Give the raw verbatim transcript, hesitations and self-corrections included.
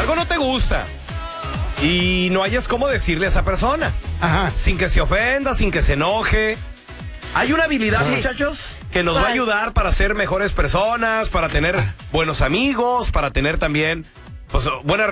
algo no te gusta y no hayas cómo decirle a esa persona. Ajá. Sin que se ofenda, sin que se enoje. Hay una habilidad, sí. muchachos, que nos va a ayudar para ser mejores personas, para tener buenos amigos, para tener también pues, buenas